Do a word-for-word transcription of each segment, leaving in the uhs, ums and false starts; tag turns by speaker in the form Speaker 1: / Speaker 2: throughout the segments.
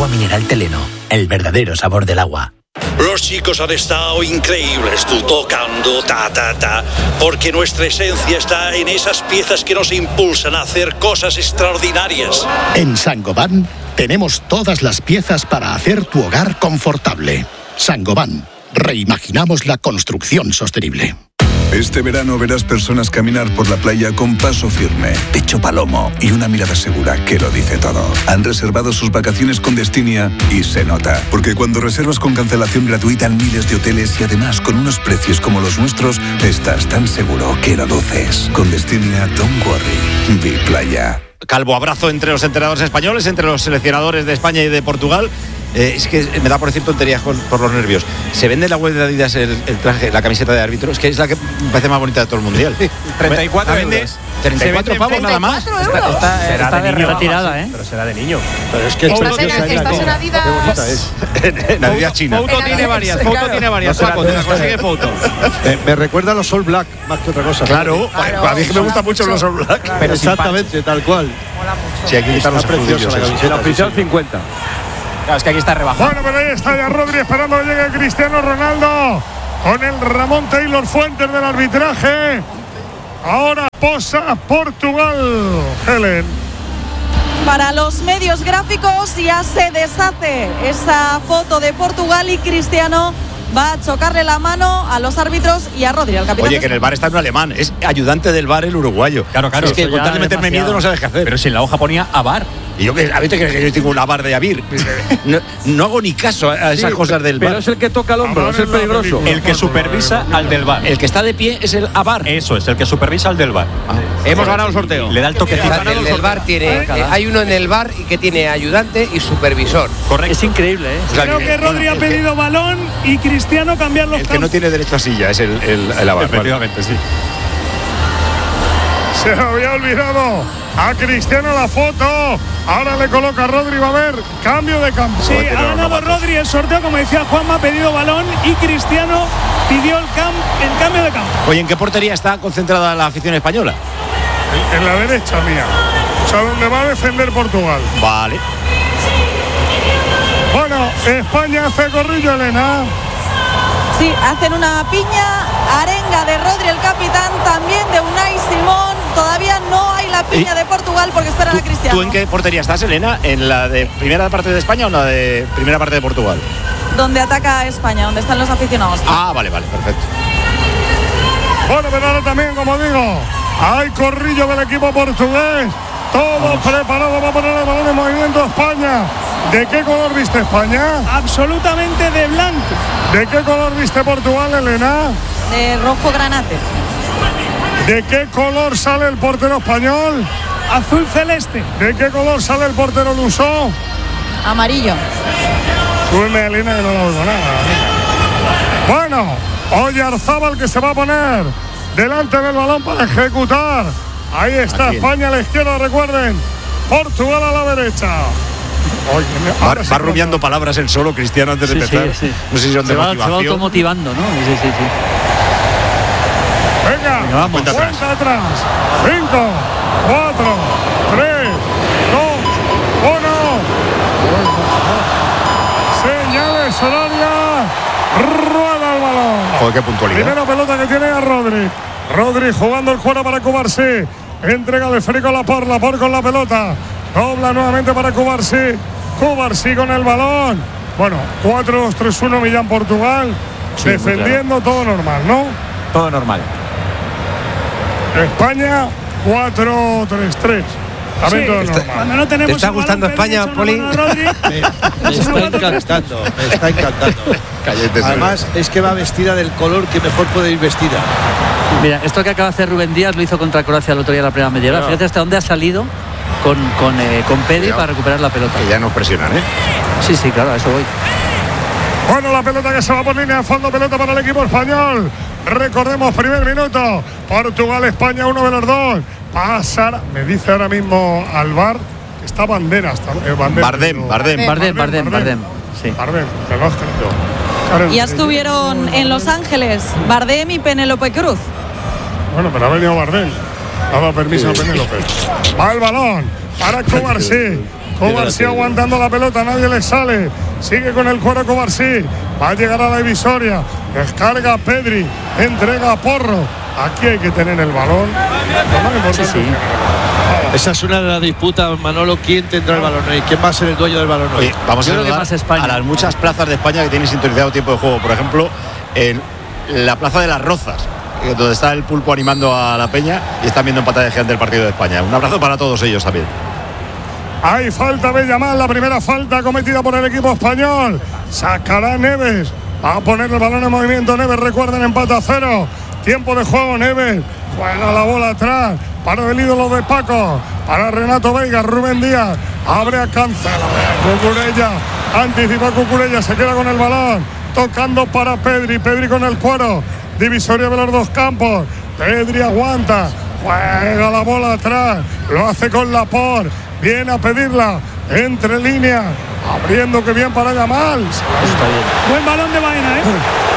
Speaker 1: mineral Teleno, el verdadero sabor del agua.
Speaker 2: Los chicos han estado increíbles, tú tocando, ta, ta, ta, porque nuestra esencia está en esas piezas que nos impulsan a hacer cosas extraordinarias.
Speaker 3: En Saint-Gobain tenemos todas las piezas para hacer tu hogar confortable. Saint-Gobain, reimaginamos la construcción sostenible.
Speaker 4: Este verano verás personas caminar por la playa con paso firme, pecho palomo y una mirada segura que lo dice todo. Han reservado sus vacaciones con Destinia y se nota, porque cuando reservas con cancelación gratuita en miles de hoteles y además con unos precios como los nuestros, estás tan seguro que lo luces. Con Destinia, don't worry, vi playa.
Speaker 5: Calvo abrazo entre los entrenadores españoles, entre los seleccionadores de España y de Portugal. Eh, es que me da por decir tonterías con, por los nervios. Se vende en la web de Adidas el, el traje, la camiseta de árbitro. Es que es la que me parece más bonita de todo el mundial.
Speaker 6: treinta y cuatro euros.
Speaker 5: treinta y cuatro pavos nada más.
Speaker 7: Está,
Speaker 6: está,
Speaker 7: será
Speaker 6: está
Speaker 7: de,
Speaker 6: de
Speaker 7: niño,
Speaker 6: tirada, ¿eh?
Speaker 7: Pero será de niño.
Speaker 8: Pero es que es
Speaker 9: Estás en, estás en Adidas.
Speaker 8: Qué bonita es.
Speaker 5: En Adidas China.
Speaker 6: Foto tiene varias, Foto
Speaker 9: claro.
Speaker 6: tiene varias.
Speaker 8: No
Speaker 6: Paco, te la consigue Foto.
Speaker 8: Me, me recuerda a los All Black más que otra cosa.
Speaker 5: Claro,
Speaker 9: Claro,
Speaker 5: a mí que me gustan mucho los All Black.
Speaker 9: Claro.
Speaker 8: Pero exactamente, tal cual.
Speaker 9: Mola mucho.
Speaker 5: Sí, hay que quitar los
Speaker 8: Está preciosa
Speaker 5: ajudillos,
Speaker 8: la
Speaker 5: eso.
Speaker 8: camiseta.
Speaker 7: El oficial cincuenta.
Speaker 6: Claro, es que aquí está rebajado.
Speaker 10: Bueno, pero ahí está ya Rodri esperando que llegue Cristiano Ronaldo con el Ramón Taylor Fuentes del arbitraje. Ahora posa Portugal, Helen.
Speaker 11: Para los medios gráficos ya se deshace esa foto de Portugal y Cristiano va a chocarle la mano a los árbitros y a Rodri, al capitán.
Speaker 5: Oye, que en el bar está un alemán, es ayudante del bar el uruguayo.
Speaker 6: Claro, claro.
Speaker 5: Es que
Speaker 6: Eso
Speaker 5: con tal
Speaker 6: ya
Speaker 5: de meterme
Speaker 6: demasiado.
Speaker 5: miedo no sabes qué hacer.
Speaker 6: Pero si en la hoja ponía Avar.
Speaker 5: Y yo que a veces crees que yo tengo una bar de Avir. No, no hago ni caso a esas
Speaker 7: Sí,
Speaker 5: cosas del
Speaker 7: Pero
Speaker 5: bar.
Speaker 7: es el que toca el hombro,
Speaker 10: Avar
Speaker 7: es el
Speaker 10: en la
Speaker 7: peligroso.
Speaker 10: película.
Speaker 6: El que supervisa al del bar.
Speaker 5: El que está de pie es el Avar.
Speaker 6: Eso es, el que supervisa al del bar.
Speaker 5: Hemos ganado el sorteo.
Speaker 6: Le da el toquecito.
Speaker 12: El del bar tiene, eh, hay uno en el bar y que tiene ayudante y supervisor.
Speaker 6: Correcto.
Speaker 7: Es increíble, ¿eh?
Speaker 5: O sea,
Speaker 10: Creo que Rodri ha pedido balón y Cristiano cambiar los
Speaker 5: El que no
Speaker 10: campos.
Speaker 5: tiene derecho a silla es el, el, el Avar.
Speaker 6: Efectivamente, sí.
Speaker 10: Se había olvidado a Cristiano la foto. Ahora le coloca a Rodri, va a haber cambio de campo.
Speaker 13: Sí, ha ganado Rodri el sorteo, como decía Juanma, ha pedido balón y Cristiano pidió el, cam el cambio de campo.
Speaker 5: Oye, ¿en qué portería está concentrada la afición española?
Speaker 10: En, en la derecha mía. O sea, donde va a defender Portugal.
Speaker 5: Vale.
Speaker 10: Bueno, España hace corrillo, Elena.
Speaker 11: Sí, hacen una piña, arenga de Rodri, el capitán, también de Unai Simón. Todavía no hay la piña
Speaker 5: ¿Y?
Speaker 11: de Portugal porque esperan a Cristiano.
Speaker 5: ¿Tú en qué portería estás, Elena? ¿En la de primera parte de España o en la de primera parte de Portugal?
Speaker 11: Donde ataca España, donde están los aficionados.
Speaker 5: Ah, vale, vale, perfecto.
Speaker 10: Bueno, pero ahora también, como digo, hay corrillo del equipo portugués. Todo preparado para poner el balón en movimiento a España. ¿De qué color viste España?
Speaker 13: Absolutamente de blanco.
Speaker 10: ¿De qué color viste Portugal, Elena?
Speaker 11: De rojo granate.
Speaker 10: ¿De qué color sale el portero español?
Speaker 13: Azul celeste.
Speaker 10: ¿De qué color sale el portero luso?
Speaker 11: Amarillo.
Speaker 10: Súbeme, Elena, que no lo oigo nada. Bueno, Oyarzábal que se va a poner delante del balón para ejecutar. Ahí está
Speaker 5: Aquí.
Speaker 10: España a la izquierda, recuerden. Portugal a la derecha. Oye,
Speaker 5: Va,
Speaker 10: ahora sí
Speaker 5: va
Speaker 10: que-
Speaker 5: rumiando palabras él solo, Cristiano, antes de
Speaker 6: Sí, sí,
Speaker 5: empezar.
Speaker 6: sí.
Speaker 5: No sé si son
Speaker 6: Se
Speaker 5: de
Speaker 6: va, se va
Speaker 5: motivación.
Speaker 6: automotivando, ¿no? Sí, sí, sí.
Speaker 10: Venga,
Speaker 6: Venga, vamos.
Speaker 10: cuenta
Speaker 5: Cuenta
Speaker 10: atrás.
Speaker 5: atrás.
Speaker 10: Cinco, cuatro, tres, dos, uno. Señales horarias. Rueda el balón.
Speaker 5: Joder, qué puntualidad.
Speaker 10: Primera pelota que tiene a Rodri. Rodri jugando el cuero para Cubarsí. Entrega de Férico a Laporte. Laporte con la pelota. Dobla nuevamente para Cubarsí. Cubarsí con el balón. Bueno, cuatro dos tres uno Millán Portugal.
Speaker 6: Sí,
Speaker 10: defendiendo todo normal, ¿no?
Speaker 6: Todo normal.
Speaker 10: España cuatro tres tres. También
Speaker 13: Sí,
Speaker 10: todo
Speaker 13: está-
Speaker 10: normal.
Speaker 13: cuando no tenemos
Speaker 12: ¿Te está
Speaker 13: el balón,
Speaker 12: gustando
Speaker 13: Pedri
Speaker 12: España,
Speaker 13: echa una
Speaker 12: Poli?
Speaker 13: mano a Rodri.
Speaker 8: Me está encantando, me está encantando.
Speaker 5: Cállate,
Speaker 8: Además, es que va vestida del color que mejor puede ir vestida.
Speaker 7: Mira, esto que acaba de hacer Rubén Díaz lo hizo contra Croacia el otro día en la primera media hora. Fíjate hasta dónde ha salido con, con, eh, con Pedri
Speaker 5: Cuidado.
Speaker 7: para recuperar la pelota.
Speaker 5: Que ya nos presionan, ¿eh?
Speaker 7: Sí, sí, claro, a eso voy.
Speaker 10: Bueno, la pelota que se va por línea de fondo, pelota para el equipo español. Recordemos, primer minuto. Portugal, España, uno de los dos. Pasar, me dice ahora mismo al bar que está Banderas. Eh, Banderas
Speaker 5: Bardem,
Speaker 10: digo.
Speaker 5: Bardem.
Speaker 7: Bardem, Bardem, Bardem. Sí.
Speaker 10: Bardem, me lo has creído. Karen,
Speaker 11: Ya
Speaker 10: eh,
Speaker 11: estuvieron en Los Ángeles Bardem y Penélope Cruz.
Speaker 10: Bueno, pero ha venido Bardem. Ha dado permiso a Penélope. Va el balón para Cubarsí. Cubarsí aguantando la pelota, nadie le sale. Sigue con el cuero Cubarsí. Va a llegar a la divisoria. Descarga a Pedri. Entrega a Porro. Aquí hay que tener el balón.
Speaker 8: Sí, sí. Esa es una de las disputas, Manolo. ¿Quién tendrá el balón hoy? ¿Quién va a ser el dueño del balón hoy?
Speaker 5: Oye, vamos a saludar a las muchas plazas de España que tienen sintonizado tiempo de juego. Por ejemplo, en la plaza de las Rozas, donde está el Pulpo animando a la Peña y están viendo en pantalla gigante el partido de España. Un abrazo para todos ellos también.
Speaker 10: Hay falta de Yamal, la primera falta cometida por el equipo español. Sacará Neves. Va a poner el balón en movimiento Neves. Recuerden, empate a cero. Tiempo de juego, Neves. Juega la bola atrás. Para el ídolo de Paco. Para Renato Veiga. Rubén Díaz. Abre a Cancela. Cucurella. Anticipa Cucurella. Se queda con el balón. Tocando para Pedri. Pedri con el cuero. Divisoria de los dos campos. Pedri aguanta. Juega la bola atrás. Lo hace con Laporte. Viene a pedirla entre líneas, abriendo que bien para Yamal.
Speaker 7: Está bien.
Speaker 13: Buen balón de Baena, ¿eh?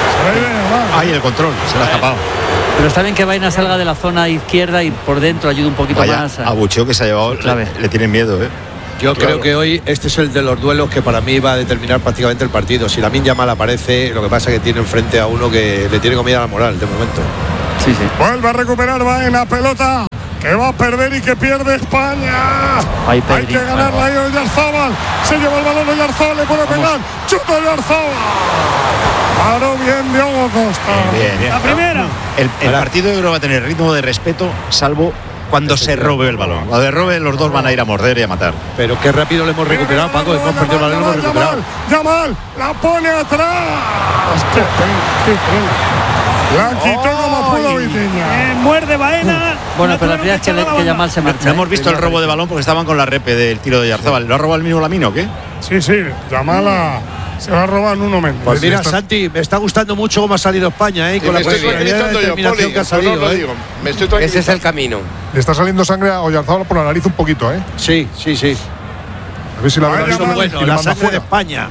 Speaker 5: Ahí el control, se le ha escapado.
Speaker 7: Pero está bien que Baena salga de la zona izquierda y por dentro ayude un poquito
Speaker 5: Vaya,
Speaker 7: más. A...
Speaker 5: abucheo que se ha llevado, le, le tienen miedo, ¿eh?
Speaker 8: Yo
Speaker 5: claro.
Speaker 8: creo que hoy este es el de los duelos que para mí va a determinar prácticamente el partido. Si Lamine Yamal aparece, lo que pasa es que tiene enfrente a uno que le tiene comida la moral de momento.
Speaker 7: Sí, sí.
Speaker 10: Vuelve a recuperar Baena, pelota que va a perder y que pierde España.
Speaker 7: Hay
Speaker 10: que ganarla ahí Oyarzábal. Se lleva el balón Oyarzábal, le puede pegar. Chuta Oyarzábal. Paró bien Diogo Costa.
Speaker 5: Bien, bien.
Speaker 13: La primera.
Speaker 5: El, el partido yo creo va a tener ritmo de respeto, salvo cuando se robe el balón. Cuando se robe, los dos van a ir a morder y a matar.
Speaker 8: Pero qué rápido lo hemos recuperado, Paco. Hemos perdido el balón, lo hemos recuperado.
Speaker 10: Yamal, la pone atrás. Qué pena, qué pena. La quitó como pudo Vitiña.
Speaker 13: Eh, muerde Baena.
Speaker 7: Bueno, pero la realidad es que, le, que Yamal se marcha.
Speaker 5: No hemos visto el robo de balón porque estaban con la repe del tiro de Oyarzábal. ¿Lo ha robado el mismo Lamine o qué?
Speaker 10: Sí, sí, Yamal a, se va a robar Nuno Méndez.
Speaker 8: Pues mira, Santi, me está gustando mucho cómo ha salido España, ¿eh?
Speaker 14: Sí,
Speaker 8: con la
Speaker 14: personalidad de determinación que ha salido. No, no, ¿eh? Me estoy
Speaker 12: Ese es el camino.
Speaker 15: Le está saliendo sangre a Oyarzábal por la nariz un poquito, ¿eh?
Speaker 8: Sí, sí, sí.
Speaker 15: A ver si la
Speaker 8: verdad es bueno, la sangre de España.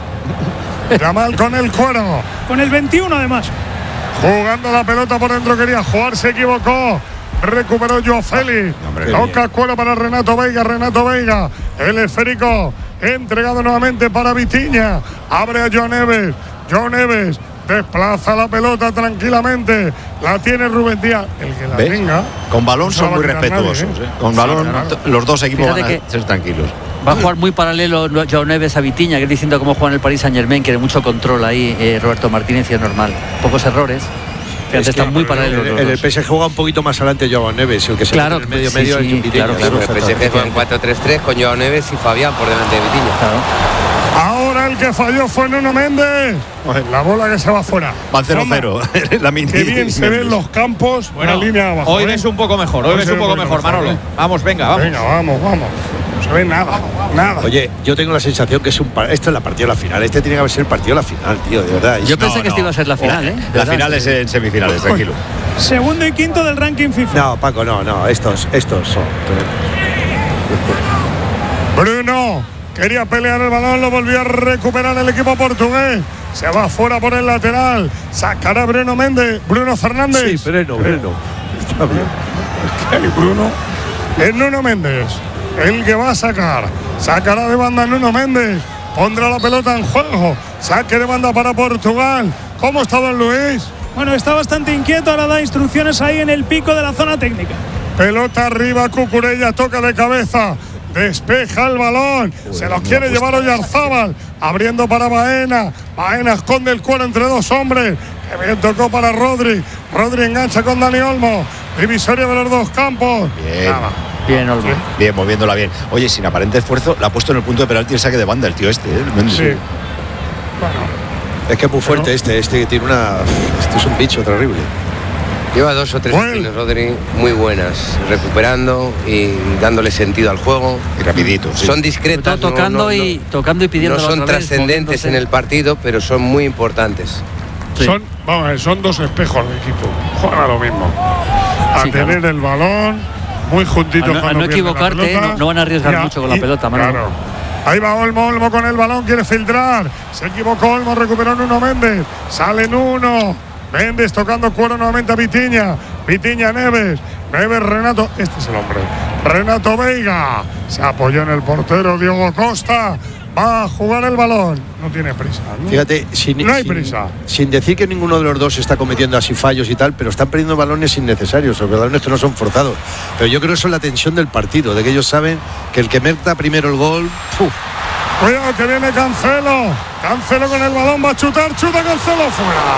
Speaker 10: Yamal con el cuero.
Speaker 13: Con el veintiuno además.
Speaker 10: Jugando la pelota por dentro, quería jugar, se equivocó. Recuperó Joao Félix. Toca cuero para Renato Veiga. Renato Veiga. El esférico entregado nuevamente para Vitiña. Abre a Joao Neves. Joao Neves desplaza la pelota tranquilamente. La tiene Rubén Díaz. El que la
Speaker 5: ¿ves?
Speaker 10: tenga.
Speaker 5: Con balón son muy respetuosos. Nadie, ¿eh? Con balón, sí, claro. Los dos equipos Fíjate van a ser tranquilos.
Speaker 7: Va a jugar muy paralelo Joao Neves a Vitiña, que es diciendo cómo juega en el Paris Saint-Germain, que de mucho control ahí eh, Roberto Martínez, y es normal. Pocos errores. Fíjate, es están muy paralelos.
Speaker 8: En el, el P S G juega un poquito más adelante Joao Neves, el que se
Speaker 7: claro,
Speaker 8: en el medio
Speaker 7: sí,
Speaker 8: medio
Speaker 7: sí,
Speaker 8: es Vitiña.
Speaker 12: Claro, claro. El P S G juega en cuatro tres tres con Joao Neves y Fabián por delante de Vitiña.
Speaker 7: Claro.
Speaker 10: Ahora el que falló fue Nuno Méndez. La bola que se va fuera.
Speaker 5: Van cero cero.
Speaker 10: Qué bien se ven los campos.
Speaker 6: Bueno,
Speaker 10: la línea abajo.
Speaker 6: Hoy
Speaker 10: ¿eh?
Speaker 6: ves un poco mejor. Hoy, hoy ves un poco mejor, mejor, Manolo. ¿eh? Vamos, venga, vamos.
Speaker 10: Venga, vamos, vamos. No se ve nada, nada.
Speaker 8: Oye, yo tengo la sensación que es un esto es la partida de la final. Este tiene que haber sido el partido de la final, tío, de verdad.
Speaker 7: Yo pensé
Speaker 5: no,
Speaker 7: que
Speaker 5: no.
Speaker 7: esta iba a ser la final, ¿eh?
Speaker 5: La final es en semifinales, tranquilo.
Speaker 13: Segundo y quinto del ranking FIFA.
Speaker 8: No, Paco, no, no. Estos, estos son.
Speaker 10: Bruno quería pelear el balón, lo volvió a recuperar el equipo portugués. Se va fuera por el lateral. Sacará Bruno Méndez. Bruno Fernández.
Speaker 8: Sí, Bruno, Bruno. Está bien.
Speaker 10: Es que Bruno. Es Nuno Méndez el que va a sacar. Sacará de banda Nuno Méndez. Pondrá la pelota en juego. Saque de banda para Portugal. ¿Cómo está don Luis?
Speaker 13: Bueno, está bastante inquieto. Ahora da instrucciones ahí en el pico de la zona técnica.
Speaker 10: Pelota arriba, Cucurella toca de cabeza. Despeja el balón, se lo quiere llevar Oyarzábal, abriendo para Baena. Baena esconde el cuero entre dos hombres. Que bien tocó para Rodri. Rodri engancha con Dani Olmo. Divisoria de los dos campos.
Speaker 5: Bien.
Speaker 10: Nada.
Speaker 7: Bien, Olmo.
Speaker 5: Bien, moviéndola bien. Oye, sin aparente esfuerzo, la ha puesto en el punto de penalti el saque de banda el tío este, ¿eh?
Speaker 10: Sí. Bueno.
Speaker 8: Es que es muy fuerte este, este que tiene una. Este es un bicho terrible.
Speaker 12: Lleva dos o tres acciones, Rodri, muy buenas, recuperando y dándole sentido al juego.
Speaker 5: Y rapidito, sí.
Speaker 12: Son discretas.
Speaker 7: Tocando,
Speaker 12: no, no,
Speaker 7: y,
Speaker 12: no,
Speaker 7: tocando y pidiendo.
Speaker 12: No son trascendentes en el partido, pero son muy importantes.
Speaker 10: Sí. Son, vamos, son dos espejos del equipo. Juegan a lo mismo. A sí, tener claro. el balón muy juntito.
Speaker 7: A no, a no equivocarte, eh, no, no van a arriesgar ya, mucho con la pelota, Manuel. Claro.
Speaker 10: Ahí va Olmo, Olmo con el balón, quiere filtrar. Se equivocó Olmo, recuperó Nuno Méndez. Sale Nuno. Méndez tocando cuero nuevamente a Vitinha. Vitinha, Neves. Neves, Renato. Este es el hombre. Renato Veiga. Se apoyó en el portero Diogo Costa. Va a jugar el balón. No tiene prisa, ¿no?
Speaker 8: Fíjate, sin,
Speaker 10: no hay
Speaker 8: sin,
Speaker 10: prisa.
Speaker 8: Sin decir que ninguno de los dos está cometiendo así fallos y tal, pero están perdiendo balones innecesarios, o balones que no son forzados. Pero yo creo que eso es la tensión del partido, de que ellos saben que el que meta primero el gol. ¡puf!
Speaker 10: Cuidado que viene Cancelo. Cancelo con el balón, va a chutar, chuta Cancelo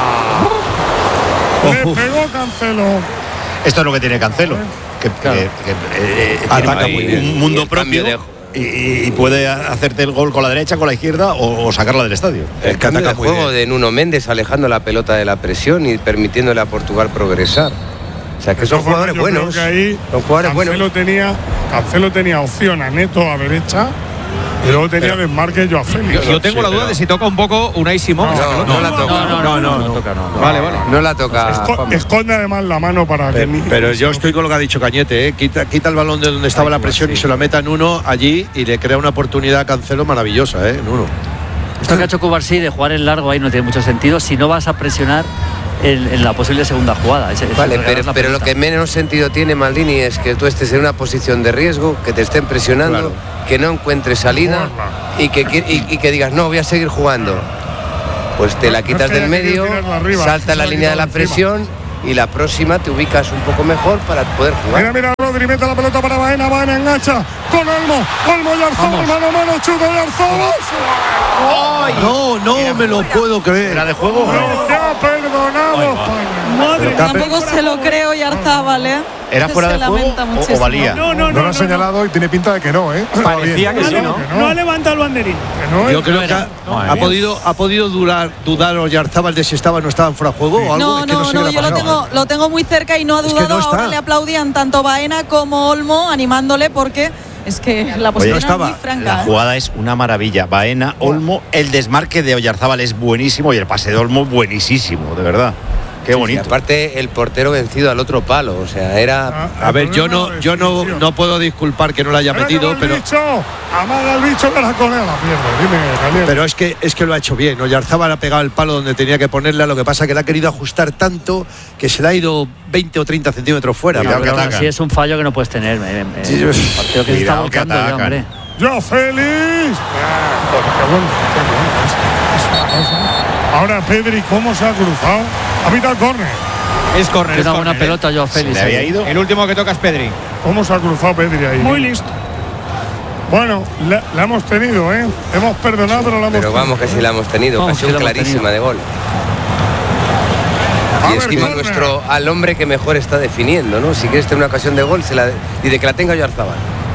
Speaker 10: fuera. Le pegó Cancelo.
Speaker 5: Esto es lo que tiene Cancelo, que, claro. que, que eh, ataca muy bien. Un mundo propio de... y, y puede hacerte el gol con la derecha, con la izquierda o, o sacarla del estadio.
Speaker 12: El, el cambio de juego de Nuno Méndez alejando la pelota de la presión y permitiéndole a Portugal progresar. O sea, que son jugadores buenos.
Speaker 10: Que ahí
Speaker 12: son jugadores
Speaker 10: Cancelo
Speaker 12: buenos.
Speaker 10: Tenía, Cancelo tenía opción a Neto a derecha. Y luego tenía pero, desmarque yo a Félix.
Speaker 6: Yo, yo tengo sí, la duda pero... de si toca un poco Unai Simón.
Speaker 12: No, no, no, no la toca.
Speaker 6: No, no, no, no, no, no toca, no. Vale, vale.
Speaker 12: No la toca.
Speaker 10: Esco, esconde además la mano para
Speaker 8: pero,
Speaker 10: que.
Speaker 8: Pero yo estoy con lo que ha dicho Cañete, ¿eh? Quita, quita el balón de donde estaba Ay, la presión y se lo meta en uno allí y le crea una oportunidad a Cancelo maravillosa, ¿eh? En uno.
Speaker 7: Esto que ha hecho Cubarsí de jugar en largo ahí no tiene mucho sentido si no vas a presionar en, en la posible segunda jugada. Es,
Speaker 12: vale,
Speaker 7: es
Speaker 12: pero, pero lo que menos sentido tiene, Maldini, es que tú estés en una posición de riesgo, que te estén presionando, claro. que no encuentres salida y que, y, y que digas, no, voy a seguir jugando. Pues te la quitas del medio, salta la línea de la presión y la próxima te ubicas un poco mejor para poder jugar.
Speaker 10: Mira, mira, Rodri mete la pelota para Baena, Baena engancha con Olmo, Olmo y Arzabal, mano a mano, chuta de Arzabal.
Speaker 8: No, no mira, me lo puedo creer.
Speaker 5: ¿Era de juego?
Speaker 10: No, te ha perdonado.
Speaker 11: Madre, tampoco se lo creo y Arzabal, ¿eh?
Speaker 5: ¿Era fuera de juego o, o valía?
Speaker 15: No, no, no. No lo ha señalado y tiene pinta de que no, ¿eh?
Speaker 6: Parecía que sí, ¿no?
Speaker 13: No ha levantado el banderín.
Speaker 8: Yo creo que ha, ha podido, ha podido durar, dudar Oyarzabal de si estaba o no estaba en fuera de juego o algo.
Speaker 11: No,
Speaker 8: es que no,
Speaker 11: no, no yo lo tengo, lo tengo muy cerca y no ha dudado. Es que no ahora le aplaudían tanto Baena como Olmo animándole porque es que la posición es muy franca.
Speaker 5: La jugada ¿eh? es una maravilla. Baena, Olmo, el desmarque de Oyarzabal es buenísimo y el pase de Olmo buenísimo, de verdad. Qué bonito.
Speaker 12: Sí, aparte el portero vencido al otro palo, o sea, era.
Speaker 8: Ah, a ver, yo no, yo no, no puedo disculpar que no la haya metido, pero.
Speaker 10: Bicho, amaga el bicho que la colea la pierde. Dime, Daniel.
Speaker 8: Pero es que es que lo ha hecho bien. Oyarzabal ha pegado el palo donde tenía que ponerla. Lo que pasa es que le ha querido ajustar tanto que se le ha ido veinte o treinta centímetros fuera.
Speaker 7: No, pero aún así es un fallo que no puedes tener. Eh, eh, sí, el partido que se está volcando ya, hombre.
Speaker 10: ¡Yo feliz! Ah, joder, qué bueno, qué bueno. Es, es Ahora Pedri, ¿cómo se ha cruzado? Ha pitado el córner.
Speaker 6: Es córner.
Speaker 7: Es una buena pelota, yo Félix.
Speaker 5: ¿Le había ido?
Speaker 6: El último que toca es Pedri.
Speaker 10: ¿Cómo se ha cruzado Pedri ahí?
Speaker 13: Muy listo.
Speaker 10: Bueno, la, la hemos tenido, ¿eh? Hemos perdonado, pero la hemos
Speaker 12: pero
Speaker 10: tenido.
Speaker 12: Pero vamos, que sí la hemos tenido.
Speaker 7: Oh,
Speaker 12: Ocasión
Speaker 7: sí
Speaker 12: clarísima de gol.
Speaker 10: A
Speaker 12: y
Speaker 10: ver,
Speaker 12: encima
Speaker 10: corner.
Speaker 12: nuestro al hombre que mejor está definiendo, ¿no? Si quieres tener una ocasión de gol se la, y de que la tenga Oyarzabal.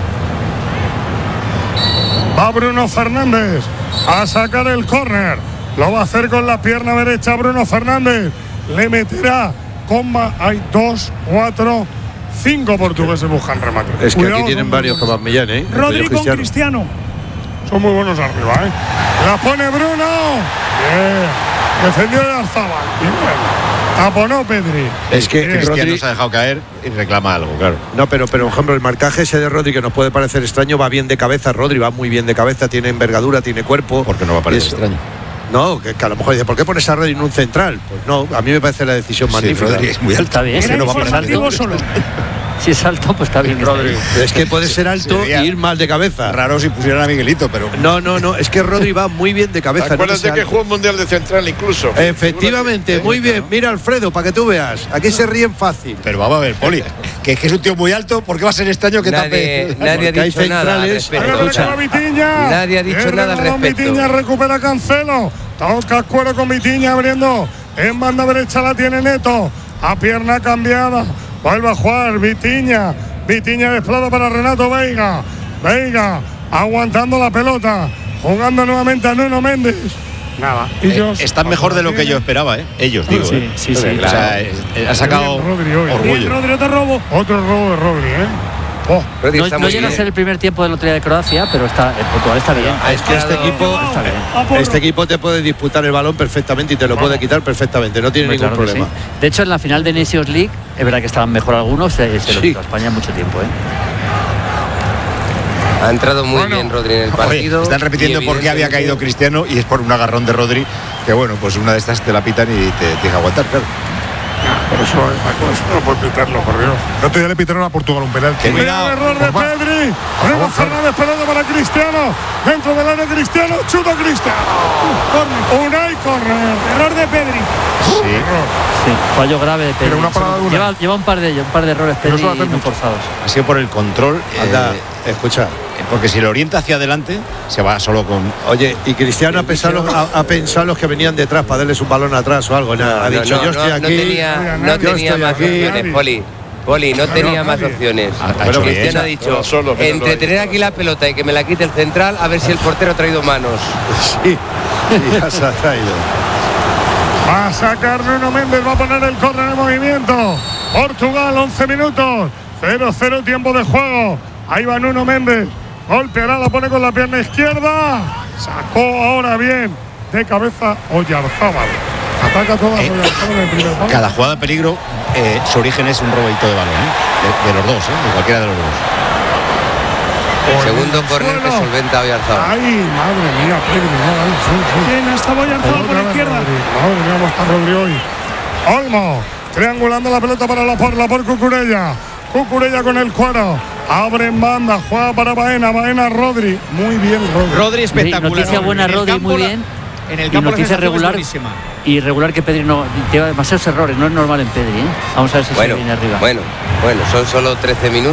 Speaker 10: Va Bruno Fernández a sacar el córner. Lo va a hacer con la pierna derecha Bruno Fernández. Le meterá comba. Hay dos, cuatro, cinco portugueses buscan remate.
Speaker 8: Es que
Speaker 10: Cuidado,
Speaker 8: aquí tienen varios que van Millán, ¿eh?
Speaker 13: Rodri con Cristiano.
Speaker 10: Son muy buenos arriba, ¿eh? La pone Bruno. Bien. Defendió el Arzabal. Bien. Taponó Pedri.
Speaker 8: Es que
Speaker 5: Cristiano Rodri se ha dejado caer y reclama algo, claro.
Speaker 8: No, pero, pero por ejemplo, el marcaje ese de Rodri, que nos puede parecer extraño, va bien de cabeza. Rodri va muy bien de cabeza, tiene envergadura, tiene cuerpo.
Speaker 5: Porque no va a parecer
Speaker 8: es,
Speaker 5: extraño.
Speaker 8: No, que, que a lo mejor dice, ¿por qué pones a Rodri en un central? Pues no, a mí me parece la decisión
Speaker 5: sí,
Speaker 8: magnífica.
Speaker 5: Rodri es muy alta,
Speaker 7: bien.
Speaker 13: Era no informativo solo.
Speaker 7: Si es alto, pues está bien.
Speaker 8: Rodri. Es que puede ser alto e ir mal de cabeza.
Speaker 5: Raro si pusieran a Miguelito, pero.
Speaker 8: No, no, no. Es que Rodri va muy bien de cabeza.
Speaker 14: Acuérdate
Speaker 8: no
Speaker 14: que jugó un mundial de central incluso.
Speaker 8: Efectivamente, muy bien. Mira, Alfredo, para que tú veas. Aquí se ríen fácil.
Speaker 5: Pero vamos a ver, Poli, que es que es un tío muy alto, ¿por qué va a ser extraño que
Speaker 12: nadie,
Speaker 5: tape?
Speaker 12: Nadie ha dicho nada al respecto.
Speaker 10: Nadie
Speaker 12: ha dicho nada al respecto.
Speaker 10: Vitinha recupera Cancelo. Toca cuero con Vitinha abriendo. En banda derecha la tiene Neto. A pierna cambiada. Vuelve a jugar Vitinha. Vitinha desplaza para Renato Veiga. Veiga aguantando la pelota. Jugando nuevamente a Nuno Méndez. Nada.
Speaker 5: Ellos eh, están mejor de lo que yo esperaba, ¿eh? Ellos, digo.
Speaker 7: Sí,
Speaker 5: ¿eh?
Speaker 7: sí, sí.
Speaker 5: O sea, eh, ha sacado
Speaker 10: Rodri
Speaker 5: orgullo.
Speaker 13: Bien, Rodri, otro robo.
Speaker 10: Otro robo de Rodri, ¿eh?
Speaker 7: Oh, no no llega a ser el primer tiempo del otro día de Croacia, pero está, el Portugal está bien.
Speaker 8: Es que este equipo, este equipo te puede disputar el balón perfectamente y te lo puede quitar perfectamente, no tiene ningún
Speaker 7: claro
Speaker 8: problema.
Speaker 7: Sí. De hecho, en la final de Nations League, es verdad que estaban mejor algunos, se, se sí. lo quitó a España mucho tiempo, ¿eh?
Speaker 12: Ha entrado muy bueno, bien Rodri en el partido.
Speaker 5: Oye, están repitiendo por qué había caído Cristiano y es por un agarrón de Rodri, que bueno, pues una de estas te la pitan y te tienes que aguantar, claro.
Speaker 10: Pero eso, eso no puede pitarlo, por Dios.
Speaker 15: El otro día le pitaron a Portugal un penalti.
Speaker 10: Cuidado, error de Pedri. Bruno Fernández pelota para Cristiano. Dentro del área Cristiano, chuta Cristiano.
Speaker 13: Corner.
Speaker 10: Unai corner.
Speaker 13: Error de Pedri.
Speaker 5: Sí.
Speaker 7: Sí, fallo grave de Pedri.
Speaker 15: Pero una parada de una.
Speaker 7: Lleva, lleva un par de ellos, un par de errores
Speaker 15: Pero
Speaker 7: Pedri
Speaker 15: eso lo hacen
Speaker 7: no
Speaker 15: mucho.
Speaker 7: forzados.
Speaker 5: Ha sido por el control.
Speaker 8: Anda,
Speaker 5: eh,
Speaker 8: escucha.
Speaker 5: porque si lo orienta hacia adelante, se va solo con.
Speaker 8: Oye, y Cristiano ha pensado, ha, ha pensado los que venían detrás para darles un balón atrás o algo. Nada, ha
Speaker 12: No,
Speaker 8: dicho,
Speaker 12: no,
Speaker 8: yo estoy
Speaker 12: no,
Speaker 8: aquí.
Speaker 12: no tenía, no
Speaker 8: yo
Speaker 12: tenía
Speaker 8: estoy
Speaker 12: más
Speaker 8: aquí.
Speaker 12: opciones, Poli. Poli, no tenía más opciones.
Speaker 5: Ha- ha
Speaker 12: Pero
Speaker 5: hecho
Speaker 12: Cristiano
Speaker 5: bien.
Speaker 12: ha dicho,
Speaker 14: No, solo, pero
Speaker 12: entre
Speaker 14: no,
Speaker 12: tener aquí la pelota y que me la quite el central, a ver si el portero ha traído manos.
Speaker 8: Sí, y ya se ha traído.
Speaker 10: Va a sacar Nuno Méndez, va a poner el córner en movimiento. Portugal, once minutos. cero cero tiempo de juego. Ahí va Nuno Méndez. Golpeará, la pone con la pierna izquierda. Sacó ahora bien de cabeza Oyarzábal. Ataca toda
Speaker 5: Eh,
Speaker 10: Oyarzábal en el primer palo.
Speaker 5: Cada jugada de peligro, eh, su origen es un robadito de balón, ¿eh? de, de los dos, ¿eh? de cualquiera de los dos.
Speaker 12: El segundo córner que
Speaker 10: suelo.
Speaker 12: solventa Oyarzabal.
Speaker 10: Ay, madre mía, Pedri. no, ay, sí, sí.
Speaker 13: Bien, hasta Oyarzabal por la
Speaker 10: Otra vez
Speaker 13: izquierda.
Speaker 10: Rodri. Madre mía, cómo está Rodri hoy. Olmo, triangulando la pelota para la por, la por Cucurella. Cucurella con el cuero. Abre en banda, juega para Baena. Baena, Rodri. Muy bien, Rodri.
Speaker 6: Rodri espectacular.
Speaker 7: Noticia buena,
Speaker 6: En el
Speaker 7: Rodri,
Speaker 6: campo
Speaker 7: muy
Speaker 6: la-
Speaker 7: bien.
Speaker 6: En el
Speaker 7: Y
Speaker 6: campo la
Speaker 7: noticia
Speaker 6: sensación es
Speaker 7: regular.
Speaker 6: buenísima.
Speaker 7: Y regular que Pedri no lleva demasiados errores, no es normal en Pedri, ¿eh? Vamos a ver si
Speaker 12: Bueno,
Speaker 7: se viene arriba.
Speaker 12: bueno, bueno, son solo trece minutos.